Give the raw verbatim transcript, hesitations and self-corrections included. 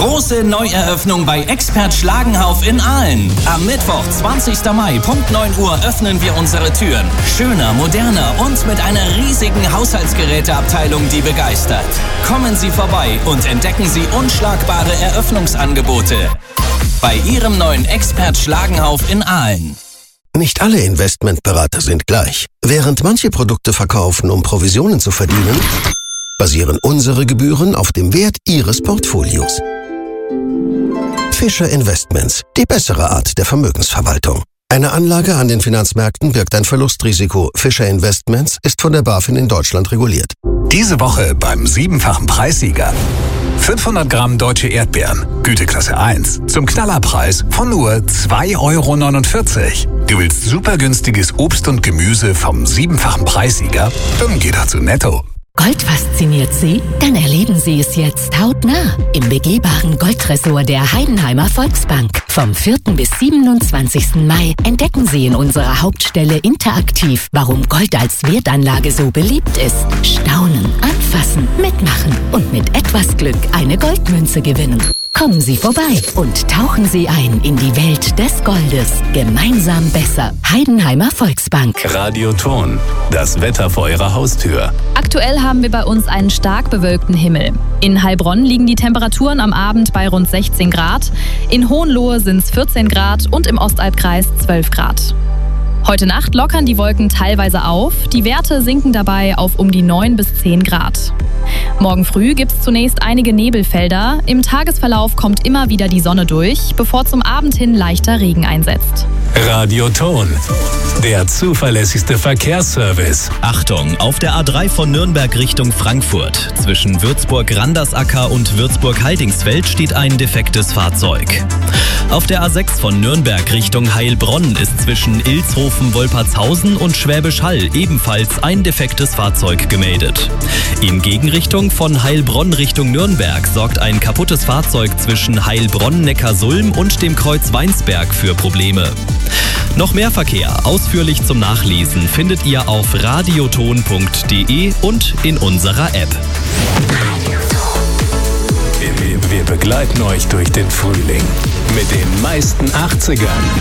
Große Neueröffnung bei Expert Schlagenhauf in Aalen. Am Mittwoch, zwanzigsten Mai, Punkt neun Uhr öffnen wir unsere Türen. Schöner, moderner und mit einer riesigen Haushaltsgeräteabteilung, die begeistert. Kommen Sie vorbei und entdecken Sie unschlagbare Eröffnungsangebote bei Ihrem neuen Expert Schlagenhauf in Aalen. Nicht alle Investmentberater sind gleich. Während manche Produkte verkaufen, um Provisionen zu verdienen, basieren unsere Gebühren auf dem Wert Ihres Portfolios. Fischer Investments, die bessere Art der Vermögensverwaltung. Eine Anlage an den Finanzmärkten birgt ein Verlustrisiko. Fischer Investments ist von der BaFin in Deutschland reguliert. Diese Woche beim siebenfachen Preissieger. fünfhundert Gramm deutsche Erdbeeren, Güteklasse eins, zum Knallerpreis von nur zwei Euro neunundvierzig. Du willst super günstiges Obst und Gemüse vom siebenfachen Preissieger? Dann geh doch zu Netto. Gold fasziniert Sie? Dann erleben Sie es jetzt hautnah im begehbaren Goldtresor der Heidenheimer Volksbank. Vom vierten bis siebenundzwanzigsten Mai entdecken Sie in unserer Hauptstelle interaktiv, warum Gold als Wertanlage so beliebt ist. Staunen, anfassen, mitmachen und mit etwas Glück eine Goldmünze gewinnen. Kommen Sie vorbei und tauchen Sie ein in die Welt des Goldes. Gemeinsam besser. Heidenheimer Volksbank. Radioton. Das Wetter vor Ihrer Haustür. Aktuell haben wir bei uns einen stark bewölkten Himmel. In Heilbronn liegen die Temperaturen am Abend bei rund sechzehn Grad. In Hohenlohe sind es vierzehn Grad und im Ostalbkreis zwölf Grad. Heute Nacht lockern die Wolken teilweise auf. Die Werte sinken dabei auf um die neun bis zehn Grad. Morgen früh gibt es zunächst einige Nebelfelder. Im Tagesverlauf kommt immer wieder die Sonne durch, bevor zum Abend hin leichter Regen einsetzt. Radioton. Der zuverlässigste Verkehrsservice. Achtung, auf der A drei von Nürnberg Richtung Frankfurt. Zwischen Würzburg-Randersacker und Würzburg-Heidingsfeld steht ein defektes Fahrzeug. Auf der A sechs von Nürnberg Richtung Heilbronn ist zwischen Ilshofen-Wolpertshausen und Schwäbisch Hall ebenfalls ein defektes Fahrzeug gemeldet. In Gegenrichtung von Heilbronn Richtung Nürnberg sorgt ein kaputtes Fahrzeug zwischen Heilbronn-Neckarsulm und dem Kreuz Weinsberg für Probleme. Noch mehr Verkehr, ausführlich zum Nachlesen, findet ihr auf radioton punkt de und in unserer App. Wir begleiten euch durch den Frühling mit den meisten achtzigern.